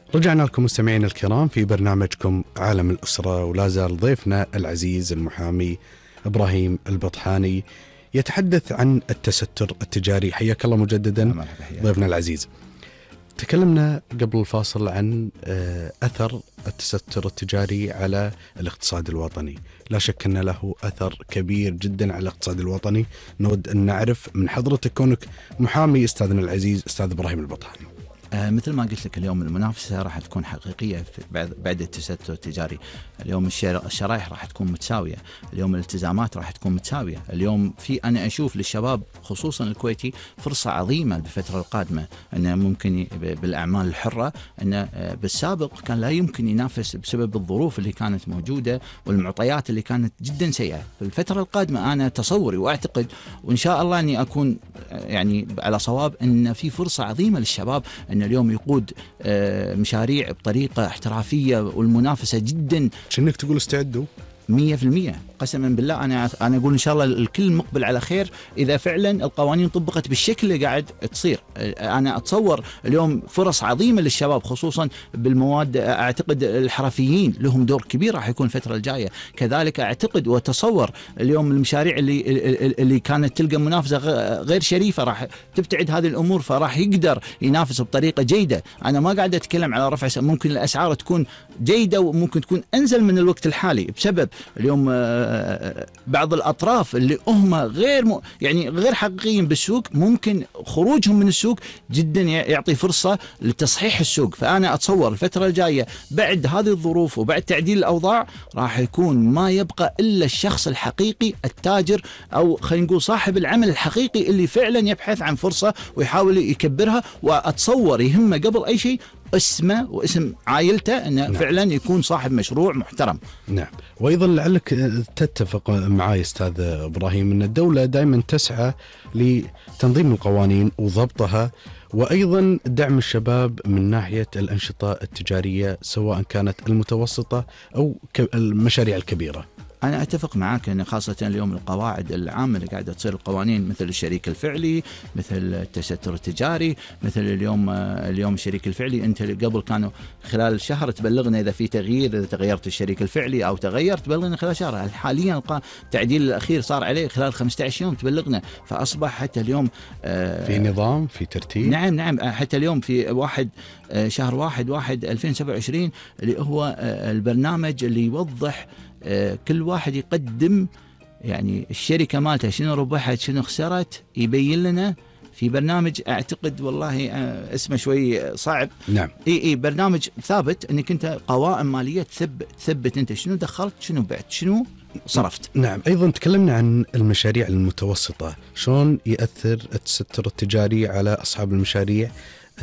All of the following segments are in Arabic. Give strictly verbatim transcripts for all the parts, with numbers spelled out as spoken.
رجعنا لكم مستمعين الكرام في برنامجكم عالم الأسرة، ولا زال ضيفنا العزيز المحامي إبراهيم البطحاني يتحدث عن التستر التجاري. حياك الله مجددا ضيفنا العزيز. تكلمنا قبل الفاصل عن أثر التستر التجاري على الاقتصاد الوطني. لا شك أن له أثر كبير جدا على الاقتصاد الوطني. نود أن نعرف من حضرتك كونك محامي أستاذنا العزيز أستاذ إبراهيم البطحاني. آه مثل ما قلت لك، اليوم المنافسة راح تكون حقيقية بعد بعد التستر التجاري. اليوم الشرائح راح تكون متساوية، اليوم الالتزامات راح تكون متساوية. اليوم في أنا أشوف للشباب خصوصا الكويتي فرصة عظيمة بالفترة القادمة، أنه ممكن بالأعمال الحرة، أنه بالسابق كان لا يمكن ينافس بسبب الظروف اللي كانت موجودة والمعطيات اللي كانت جدا سيئة. في الفترة القادمة أنا تصوري وأعتقد وإن شاء الله أني أكون يعني على صواب أن في فرصة عظيمة للشباب أن اليوم يقود مشاريع بطريقة احترافية، والمنافسة جدا. شنك تقول استعدوا مية في المية قسما بالله. أنا أنا أقول إن شاء الله الكل مقبل على خير إذا فعلا القوانين طبقت بالشكل اللي قاعد تصير. أنا أتصور اليوم فرص عظيمة للشباب خصوصا بالمواد. أعتقد الحرفيين لهم دور كبير راح يكون الفترة الجاية. كذلك أعتقد وتصور اليوم المشاريع اللي اللي كانت تلقى منافسة غير شريفة راح تبتعد هذه الأمور، فراح يقدر ينافس بطريقة جيدة. أنا ما قاعد أتكلم على رفع، ممكن الأسعار تكون جيدة وممكن تكون أنزل من الوقت الحالي بسبب اليوم بعض الأطراف اللي هم غير م... يعني غير حقيقيين بالسوق، ممكن خروجهم من السوق جدا يعطي فرصة لتصحيح السوق. فأنا أتصور الفترة الجاية بعد هذه الظروف وبعد تعديل الأوضاع راح يكون ما يبقى إلا الشخص الحقيقي التاجر، أو خلينا نقول صاحب العمل الحقيقي اللي فعلا يبحث عن فرصة ويحاول يكبرها. وأتصور يهمه قبل أي شيء اسمه واسم عائلته، أنه نعم. فعلا يكون صاحب مشروع محترم. نعم. وأيضا لعلك تتفق معي أستاذ إبراهيم أن الدولة دائما تسعى لتنظيم القوانين وضبطها، وأيضا دعم الشباب من ناحية الأنشطة التجارية سواء كانت المتوسطة أو المشاريع الكبيرة. أنا أتفق معك أن خاصة اليوم القواعد العامة اللي قاعدة تصير القوانين مثل الشريك الفعلي، مثل التستر التجاري، مثل اليوم اليوم الشريك الفعلي. أنت قبل كانوا خلال الشهر تبلغنا إذا في تغيير، إذا تغيرت الشريك الفعلي أو تغير تبلغنا خلال شهر. حاليا التعديل الأخير صار عليه خلال خمسة عشر يوم تبلغنا، فأصبح حتى اليوم في نظام في ترتيب. نعم نعم حتى اليوم في واحد شهر واحد واحد ألفين وسبعة وعشرين اللي هو البرنامج اللي يوضح كل واحد يقدم يعني الشركة مالته شنو ربحت شنو خسرت، يبين لنا في برنامج. أعتقد والله اسمه شوي صعب. نعم. اي اي برنامج ثابت انك انت قوائم مالية تثبت تثبت انت شنو دخلت شنو بعت شنو صرفت. نعم. أيضا تكلمنا عن المشاريع المتوسطة، شلون يأثر التستر التجاري على أصحاب المشاريع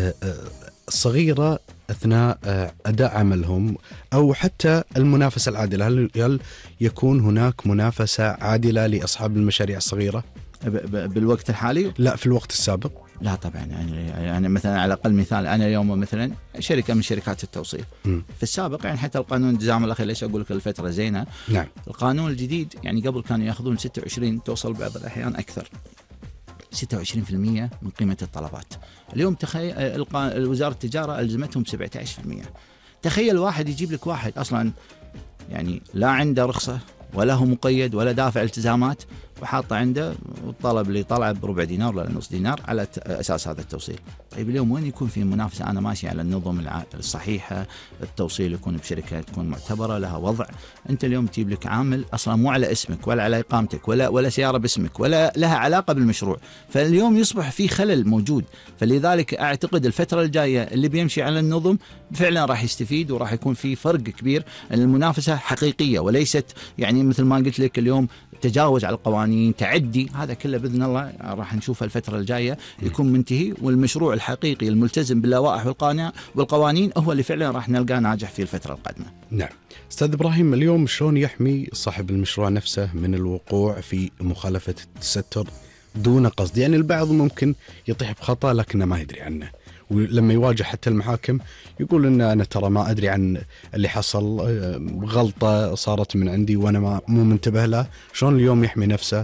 الصغيرة أثناء أداء عملهم، أو حتى المنافسة العادلة. هل يكون هناك منافسة عادلة لأصحاب المشاريع الصغيرة بالوقت الحالي؟ لا، في الوقت السابق لا طبعا. يعني يعني مثلا على أقل مثال، أنا اليوم مثلا شركة من شركات التوصيل م. في السابق يعني حتى القانون النظام الأخير ليش أقول لك الفترة زينة. نعم. القانون الجديد يعني قبل كانوا يأخذون ستة وعشرين، توصل بعض الأحيان أكثر ستة وعشرين بالمئة من قيمة الطلبات. اليوم تخيل وزارة التجارة ألزمتهم سبعة عشر بالمئة. تخيل واحد يجيب لك واحد أصلا يعني لا عنده رخصة ولا هو مقيد ولا دافع التزامات، وحاطه عنده والطلب اللي طلع بربع دينار ولا نص دينار على أساس هذا التوصيل. طيب اليوم وين يكون في منافسة؟ أنا ماشي على النظم الصحيحة، التوصيل يكون بشركة تكون معتبرة لها وضع. أنت اليوم تجيب لك عامل أصلا مو على اسمك ولا على إقامتك ولا ولا سيارة باسمك ولا لها علاقة بالمشروع، فاليوم يصبح في خلل موجود. فلذلك أعتقد الفترة الجاية اللي بيمشي على النظم فعلا راح يستفيد، وراح يكون في فرق كبير. المنافسة حقيقية وليست يعني مثل ما قلت لك اليوم تجاوز على القوانين، تعدي. هذا كله بإذن الله راح نشوفه الفترة الجاية يكون منتهي، والمشروع الحقيقي الملتزم باللوائح والقوانين هو اللي فعلا راح نلقاه ناجح في الفترة القادمة. نعم. أستاذ إبراهيم، اليوم شلون يحمي صاحب المشروع نفسه من الوقوع في مخالفة التستر دون قصد؟ يعني البعض ممكن يطيح بخطأ لكنه ما يدري عنه، ولما يواجه حتى المحاكم يقول إن أنا ترى ما أدري عن اللي حصل، غلطة صارت من عندي وأنا ما مو منتبه له. شلون اليوم يحمي نفسه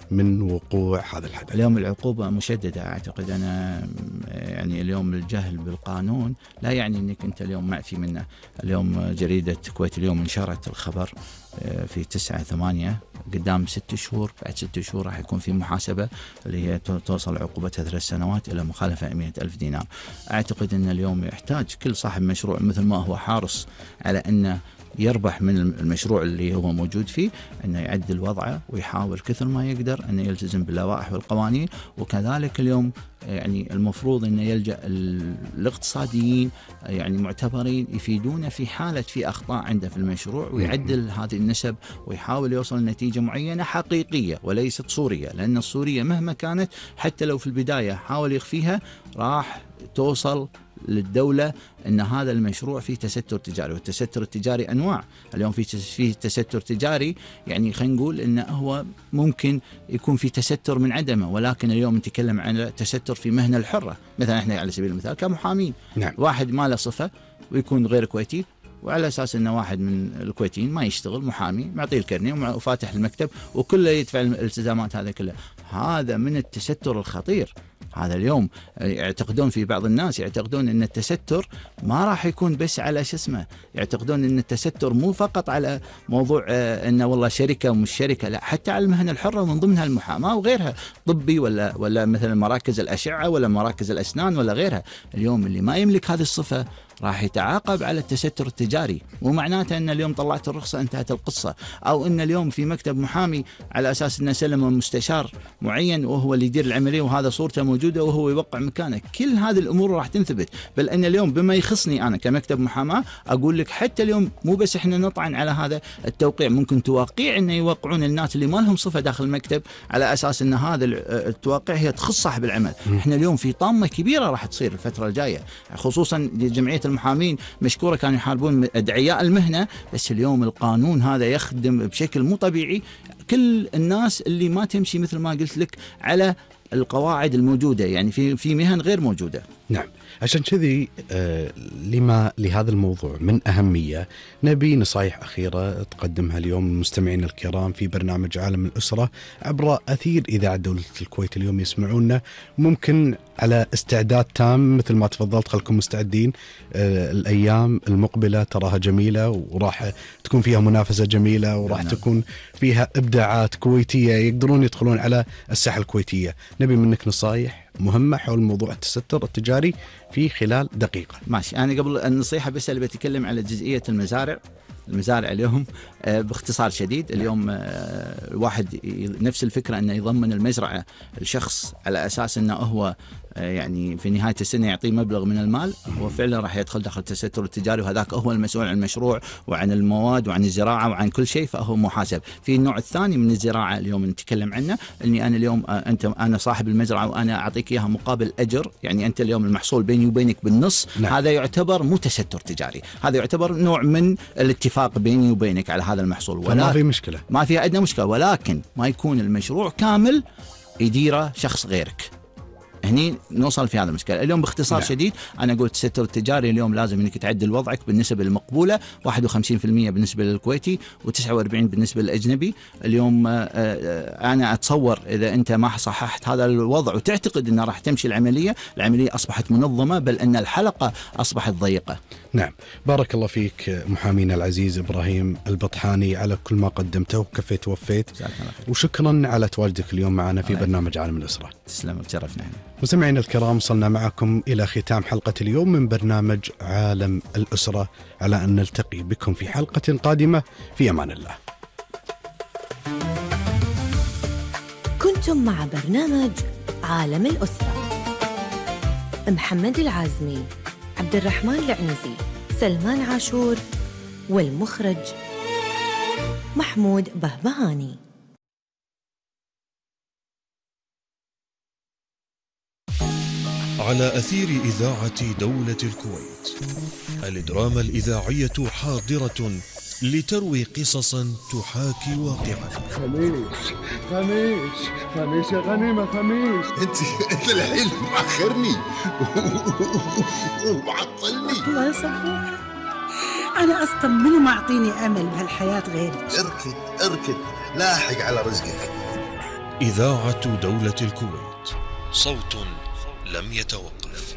من وقوع هذا الحدث؟ اليوم العقوبة مشددة أعتقد أنا، يعني اليوم الجهل بالقانون لا يعني أنك أنت اليوم معفي منه. اليوم جريدة كويت اليوم نشرت الخبر في تسعة ثمانية قدام ست شهور، بعد ست شهور راح يكون في محاسبة اللي هي توصل عقوبتها ثلاث سنوات إلى مخالفة مئة ألف دينار. أعتقد أن اليوم يحتاج كل صاحب مشروع مثل ما هو حارص على أنه يربح من المشروع اللي هو موجود فيه، أنه يعدل وضعه ويحاول كثر ما يقدر أنه يلتزم باللوائح والقوانين. وكذلك اليوم يعني المفروض أنه يلجأ الاقتصاديين يعني معتبرين يفيدونه في حالة في أخطاء عنده في المشروع، ويعدل هذه النسب ويحاول يوصل لنتيجة معينة حقيقية وليست صورية، لأن الصورية مهما كانت حتى لو في البداية حاول يخفيها راح توصل للدولة أن هذا المشروع فيه تستر تجاري. والتستر التجاري أنواع. اليوم في فيه تستر تجاري يعني خلينا نقول أنه هو ممكن يكون في تستر من عدمه، ولكن اليوم نتكلم عن تستر في مهنة الحرة. مثلا احنا على سبيل المثال كمحامين، نعم. واحد ما له صفة ويكون غير كويتي، وعلى أساس أنه واحد من الكويتيين ما يشتغل محامي معطيه الكرني وفاتح المكتب وكله يدفع الالتزامات هذا كله، هذا من التستر الخطير. هذا اليوم يعتقدون في بعض الناس يعتقدون أن التستر ما راح يكون بس على شو اسمه، يعتقدون أن التستر مو فقط على موضوع أنه والله شركة ومش شركة، لا حتى على المهنة الحرة ومن ضمنها المحاماة وغيرها، طبي ولا ولا مثلا مراكز الأشعة ولا مراكز الأسنان ولا غيرها. اليوم اللي ما يملك هذه الصفة راح يتعاقب على التستر التجاري، مو معناته أن اليوم طلعت الرخصة انتهت القصة، أو أن اليوم في مكتب محامي على أساس أنه سلم مستشار معين وهو اللي يدير العملية وهذا صورته موجودة وهو يوقع مكانه. كل هذه الأمور راح تنثبت. بل أن اليوم بما يخصني أنا كمكتب محاماة أقول لك حتى اليوم مو بس إحنا نطعن على هذا التوقيع، ممكن توقيع أن يوقعون الناس اللي ما لهم صفة داخل المكتب على أساس أن هذا التوقيع هي تخص صاحب العمل. إحنا اليوم في طامة كبيرة راح تصير الفترة الجاية، خصوصا جمعية المحامين مشكورة كانوا يحاربون أدعياء المهنة، بس اليوم القانون هذا يخدم بشكل مو طبيعي كل الناس اللي ما تمشي مثل ما قلت لك على القواعد الموجودة، يعني في في مهن غير موجودة. نعم، عشان كذي آه لما لهذا الموضوع من أهمية نبي نصايح أخيرة تقدمها اليوم المستمعين الكرام في برنامج عالم الأسرة عبر أثير إذاعة دولة الكويت. اليوم يسمعونا ممكن على استعداد تام مثل ما تفضلت، خلكم مستعدين. آه الأيام المقبلة تراها جميلة وراح تكون فيها منافسة جميلة وراح نعم. تكون فيها إبداعات كويتية يقدرون يدخلون على الساحة الكويتية. نبي منك نصايح مهمة حول موضوع التستر التجاري في خلال دقيقة. ماشي. أنا قبل النصيحة بس اللي بتكلم على جزئية المزارع. المزارع اليوم باختصار شديد اليوم الواحد نفس الفكرة أنه يضمن المزرعة الشخص على أساس أنه هو يعني في نهاية السنة يعطيه مبلغ من المال، هو فعلا راح يدخل داخل التستر التجاري، وهذاك هو المسؤول عن المشروع وعن المواد وعن الزراعة وعن كل شيء، فهو محاسب. في النوع الثاني من الزراعة اليوم نتكلم عنه، أني أنا اليوم أنت أنا صاحب المزرعة وأنا أعطيك إياها مقابل أجر، يعني أنت اليوم المحصول بيني وبينك بالنص. نعم. هذا يعتبر مو تستر تجاري، هذا يعتبر نوع من الاتفاق بيني وبينك على هذا المحصول، ولا ما في مشكلة، ما فيها أدنى مشكلة، ولكن ما يكون المشروع كامل يديره شخص غيرك. هني نوصل في هذا المشكلة. اليوم باختصار نعم. شديد أنا قلت التستر التجاري اليوم لازم إنك تعدل وضعك بالنسب المقبولة، واحد وخمسين بالمئة بالنسبة للكويتي وتسعة وأربعين بالنسبة للأجنبي. اليوم أنا أتصور إذا أنت ما صححت هذا الوضع وتعتقد أنه راح تمشي العملية، العملية أصبحت منظمة بل أن الحلقة أصبحت ضيقة. نعم، بارك الله فيك محامينا العزيز إبراهيم البطحاني على كل ما قدمته وكفيت ووفيت، وشكرا على تواجدك اليوم معنا في برنامج عالم الأسرة. تسلم، تشرفنا. مستمعينا الكرام، وصلنا معكم إلى ختام حلقة اليوم من برنامج عالم الأسرة، على أن نلتقي بكم في حلقة قادمة. في أمان الله. كنتم مع برنامج عالم الأسرة، محمد العازمي، عبد الرحمن العنزي، سلمان عاشور، والمخرج محمود بهبهاني. على أثير إذاعة دولة الكويت، الدراما الإذاعية حاضرة لتروي قصصا تحاكي واقعا. خميس خميس خميس يا غنيمة خميس. انت انت الحين مأخرني ومعطلني. الله يصبرك، أنا أصلا منو معطيني أمل بهالحياة غيرك. اركض اركض لاحق على رزقك. إذاعة دولة الكويت، صوت لم يتوقف.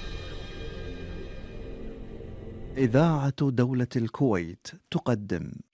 إذاعة دولة الكويت تقدم